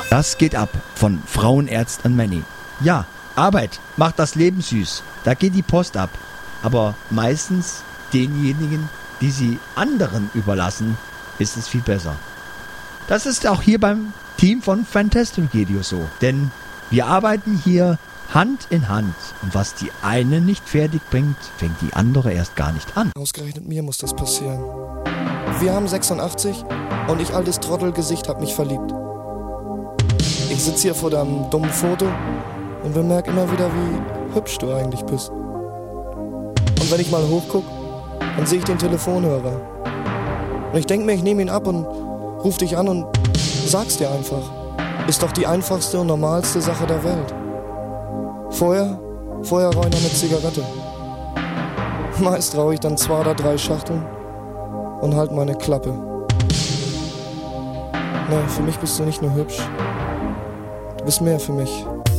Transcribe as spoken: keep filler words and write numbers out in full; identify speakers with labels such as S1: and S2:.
S1: Das geht ab von Frauenärzt an Manny. Ja, Arbeit macht das Leben süß. Da geht die Post ab. Aber meistens denjenigen, die sie anderen überlassen, ist es viel besser. Das ist auch hier beim Team von Fantastic Radio so. Denn wir arbeiten hier Hand in Hand. Und was die eine nicht fertig bringt, fängt die andere erst gar nicht an.
S2: Ausgerechnet mir muss das passieren. Wir haben sechsundachtzig und ich, altes Trottelgesicht, hab mich verliebt. Ich sitz hier vor deinem dummen Foto und bemerk immer wieder, wie hübsch du eigentlich bist. Und wenn ich mal hochguck, dann sehe ich den Telefonhörer. Und ich denk mir, ich nehme ihn ab und ruf dich an und sag's dir einfach. Ist doch die einfachste und normalste Sache der Welt. Vorher, vorher rauche ich noch eine Zigarette. Meist rauche ich dann zwei oder drei Schachteln und halt meine Klappe. Nee, für mich bist du nicht nur hübsch. Du bist mehr für mich.